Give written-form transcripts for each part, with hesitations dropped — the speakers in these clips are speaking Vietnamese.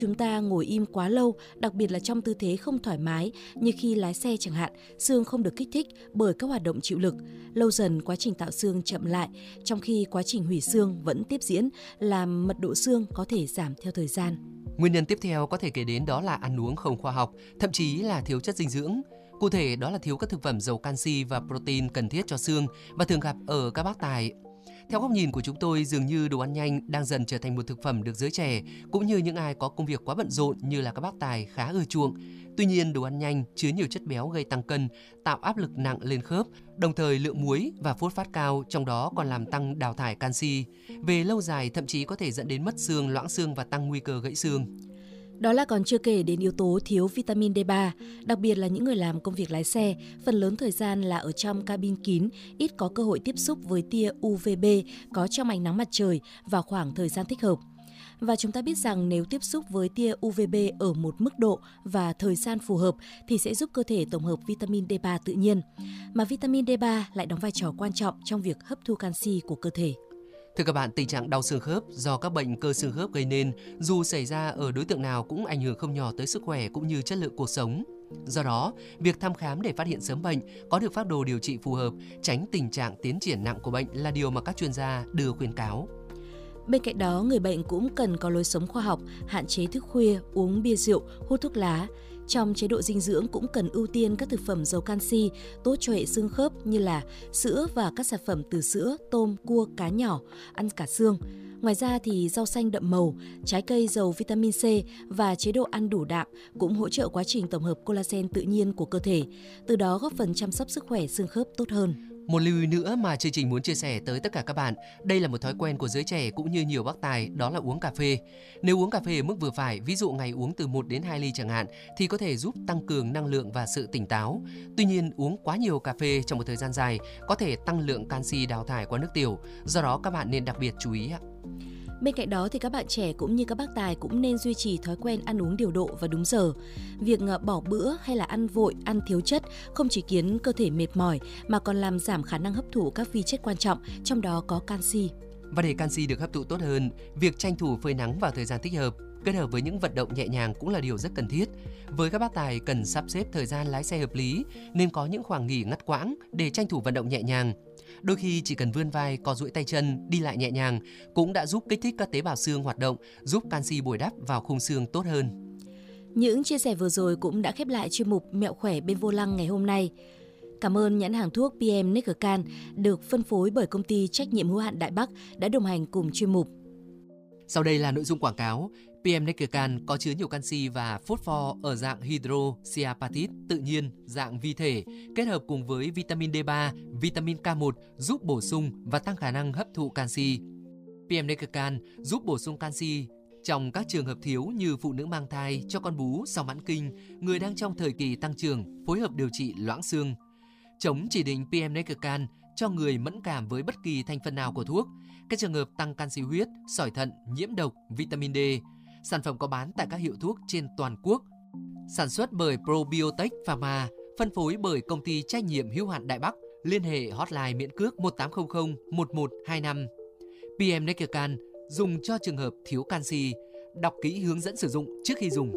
Chúng ta ngồi im quá lâu, đặc biệt là trong tư thế không thoải mái như khi lái xe chẳng hạn, xương không được kích thích bởi các hoạt động chịu lực. Lâu dần quá trình tạo xương chậm lại, trong khi quá trình hủy xương vẫn tiếp diễn, làm mật độ xương có thể giảm theo thời gian. Nguyên nhân tiếp theo có thể kể đến đó là ăn uống không khoa học, thậm chí là thiếu chất dinh dưỡng. Cụ thể đó là thiếu các thực phẩm giàu canxi và protein cần thiết cho xương và thường gặp ở các bác tài. Theo góc nhìn của chúng tôi, dường như đồ ăn nhanh đang dần trở thành một thực phẩm được giới trẻ cũng như những ai có công việc quá bận rộn như là các bác tài khá ưa chuộng. Tuy nhiên, đồ ăn nhanh chứa nhiều chất béo gây tăng cân, tạo áp lực nặng lên khớp, đồng thời lượng muối và phốt phat cao, trong đó còn làm tăng đào thải canxi. Về lâu dài thậm chí có thể dẫn đến mất xương, loãng xương và tăng nguy cơ gãy xương. Đó là còn chưa kể đến yếu tố thiếu vitamin D3, đặc biệt là những người làm công việc lái xe, phần lớn thời gian là ở trong cabin kín, ít có cơ hội tiếp xúc với tia UVB có trong ánh nắng mặt trời vào khoảng thời gian thích hợp. Và chúng ta biết rằng nếu tiếp xúc với tia UVB ở một mức độ và thời gian phù hợp thì sẽ giúp cơ thể tổng hợp vitamin D3 tự nhiên. Mà vitamin D3 lại đóng vai trò quan trọng trong việc hấp thu canxi của cơ thể. Thưa các bạn, tình trạng đau xương khớp do các bệnh cơ xương khớp gây nên dù xảy ra ở đối tượng nào cũng ảnh hưởng không nhỏ tới sức khỏe cũng như chất lượng cuộc sống. Do đó, việc thăm khám để phát hiện sớm bệnh, có được phác đồ điều trị phù hợp, tránh tình trạng tiến triển nặng của bệnh là điều mà các chuyên gia đưa khuyến cáo. Bên cạnh đó, người bệnh cũng cần có lối sống khoa học, hạn chế thức khuya, uống bia rượu, hút thuốc lá. Trong chế độ dinh dưỡng cũng cần ưu tiên các thực phẩm giàu canxi, tốt cho hệ xương khớp như là sữa và các sản phẩm từ sữa, tôm, cua, cá nhỏ, ăn cả xương. Ngoài ra thì rau xanh đậm màu, trái cây giàu vitamin C và chế độ ăn đủ đạm cũng hỗ trợ quá trình tổng hợp collagen tự nhiên của cơ thể, từ đó góp phần chăm sóc sức khỏe xương khớp tốt hơn. Một lưu ý nữa mà chương trình muốn chia sẻ tới tất cả các bạn, đây là một thói quen của giới trẻ cũng như nhiều bác tài, đó là uống cà phê. Nếu uống cà phê ở mức vừa phải, ví dụ ngày uống từ 1 đến 2 ly chẳng hạn, thì có thể giúp tăng cường năng lượng và sự tỉnh táo. Tuy nhiên, uống quá nhiều cà phê trong một thời gian dài có thể tăng lượng canxi đào thải qua nước tiểu, do đó các bạn nên đặc biệt chú ý ạ. Bên cạnh đó thì các bạn trẻ cũng như các bác tài cũng nên duy trì thói quen ăn uống điều độ và đúng giờ. Việc bỏ bữa hay là ăn vội, ăn thiếu chất không chỉ khiến cơ thể mệt mỏi mà còn làm giảm khả năng hấp thụ các vi chất quan trọng, trong đó có canxi. Và để canxi được hấp thụ tốt hơn, việc tranh thủ phơi nắng vào thời gian thích hợp, kết hợp với những vận động nhẹ nhàng cũng là điều rất cần thiết. Với các bác tài cần sắp xếp thời gian lái xe hợp lý, nên có những khoảng nghỉ ngắt quãng để tranh thủ vận động nhẹ nhàng. Đôi khi chỉ cần vươn vai, co duỗi tay chân, đi lại nhẹ nhàng cũng đã giúp kích thích các tế bào xương hoạt động, giúp canxi bồi đắp vào khung xương tốt hơn. Những chia sẻ vừa rồi cũng đã khép lại chuyên mục Mẹo khỏe bên vô lăng ngày hôm nay. Cảm ơn nhãn hàng thuốc PM Neckercan được phân phối bởi công ty trách nhiệm hữu hạn Đại Bắc đã đồng hành cùng chuyên mục. Sau đây là nội dung quảng cáo. PM Neckercan có chứa nhiều canxi và phosphor ở dạng hydroxyapatite tự nhiên, dạng vi thể, kết hợp cùng với vitamin D3, vitamin K1 giúp bổ sung và tăng khả năng hấp thụ canxi. PM Neckercan giúp bổ sung canxi trong các trường hợp thiếu như phụ nữ mang thai, cho con bú sau mãn kinh, người đang trong thời kỳ tăng trưởng, phối hợp điều trị loãng xương. Chống chỉ định PM Neckercan cho người mẫn cảm với bất kỳ thành phần nào của thuốc, các trường hợp tăng canxi huyết, sỏi thận, nhiễm độc, vitamin D. Sản phẩm có bán tại các hiệu thuốc trên toàn quốc. Sản xuất bởi Probiotech Pharma, phân phối bởi công ty trách nhiệm hữu hạn Đại Bắc. Liên hệ hotline miễn cước 1800 1125. PM Neckercan dùng cho trường hợp thiếu canxi. Đọc kỹ hướng dẫn sử dụng trước khi dùng.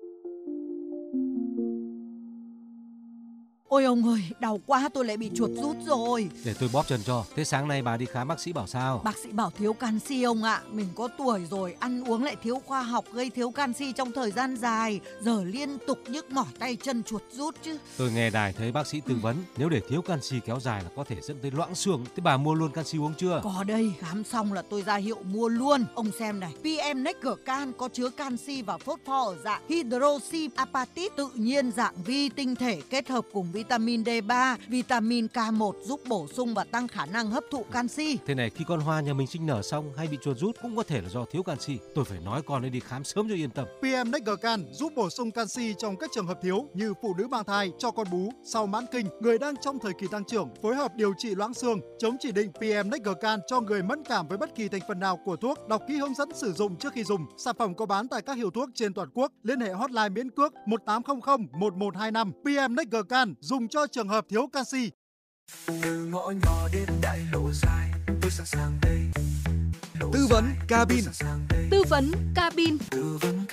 Ôi ông ơi, đau quá, tôi lại bị chuột rút rồi. Để tôi bóp chân cho. Thế sáng nay bà đi khám bác sĩ bảo sao? Bác sĩ bảo thiếu canxi ông ạ. Mình có tuổi rồi, ăn uống lại thiếu khoa học, gây thiếu canxi trong thời gian dài. Giờ liên tục nhức mỏi tay chân, chuột rút chứ. Tôi nghe đài thấy bác sĩ tư vấn, nếu để thiếu canxi kéo dài là có thể dẫn tới loãng xương. Thế bà mua luôn canxi uống chưa? Có đây, khám xong là tôi ra hiệu mua luôn. Ông xem này, PM Neckercan có chứa canxi và phosphor ở dạng hydroxyapatite tự nhiên, dạng vi tinh thể kết hợp cùng vitamin D3, vitamin K1 giúp bổ sung và tăng khả năng hấp thụ canxi. Thế này, khi con hoa nhà mình sinh nở xong hay bị chuột rút cũng có thể là do thiếu canxi. Tôi phải nói con ấy đi khám sớm cho yên tâm. PM Neckercan giúp bổ sung canxi trong các trường hợp thiếu như phụ nữ mang thai, cho con bú, sau mãn kinh, người đang trong thời kỳ tăng trưởng, phối hợp điều trị loãng xương. Chống chỉ định PM Neckercan cho người mẫn cảm với bất kỳ thành phần nào của thuốc. Đọc kỹ hướng dẫn sử dụng trước khi dùng. Sản phẩm có bán tại các hiệu thuốc trên toàn quốc. Liên hệ hotline miễn cước 1800 1125. PM Neckercan dùng cho trường hợp thiếu canxi. Từ ngõ nhỏ đến đại lộ dài, tôi sẵn sàng đây. Tư vấn cabin. Tư vấn cabin. Tư vấn